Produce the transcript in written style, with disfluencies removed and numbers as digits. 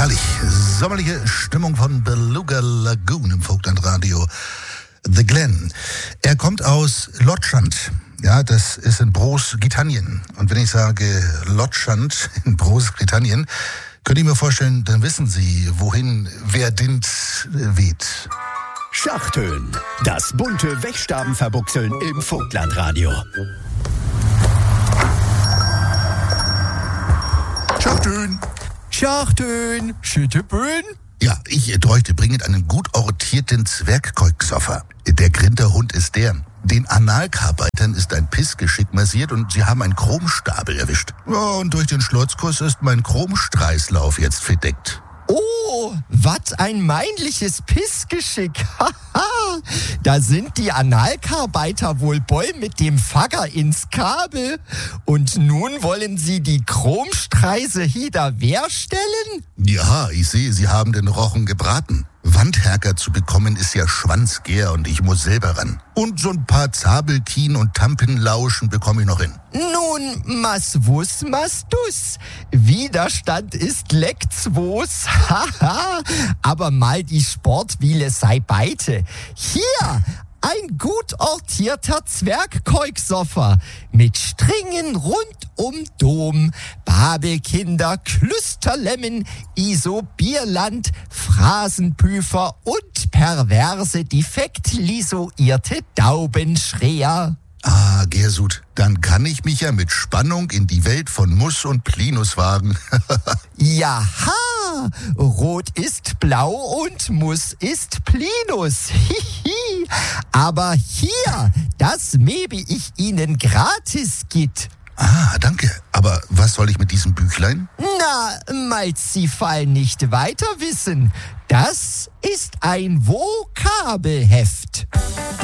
Herrlich. Sommerliche Stimmung von Beluga Lagoon im Vogtlandradio. The Glen. Er kommt aus Lotschand. Ja, das ist in Großbritannien. Und wenn ich sage Lotschand in Großbritannien, könnt ihr mir vorstellen, dann wissen Sie, wohin wer Wind weht. Schachtönen. Das bunte Wegstabenverbuchseln im Vogtlandradio. Schachtönen. Schachtön, Schüttebön. Ja, ich bräuchte dringend einen gut ortierten Zwergkolksoffer. Der Grinterhund ist der. Den Analkarbeitern ist ein Pissgeschick massiert und sie haben einen Chromstabel erwischt. Ja, und durch den Schlotzkuss ist mein Chromstreißlauf jetzt verdeckt. Oh, was ein meinliches Pissgeschick. Haha, da sind die Analkarbeiter wohl voll mit dem Fagger ins Kabel. Und nun wollen sie die Chromstreise wieder herstellen? Ja, ich sehe, Sie haben den Rochen gebraten. Wandherker zu bekommen ist ja schwanzgär und ich muss selber ran. Und so ein paar Zabelkien und Tampenlauschen bekomme ich noch hin. Nun, mas wuss, mas dus. Widerstand ist leckt's haha, aber mal die Sportwiele sei beite. Hier, ein gut ortierter Zwergkolksoffer mit Stringen rund um Dom, Babelkinder, Klüsterlemmen, Isobierland, Phrasenpüfer und perverse, defekt lisoierte Daubenschreher. Ah, Gersud, dann kann ich mich ja mit Spannung in die Welt von Muss und Plinus wagen. Jaha, Rot ist blau und Muss ist Plinus. Hihi. Aber hier, das mebe ich Ihnen gratis git. Ah, danke. Aber was soll ich mit diesem Büchlein? Na, meint Sie fall nicht weiter wissen. Das ist ein Vokabelheft.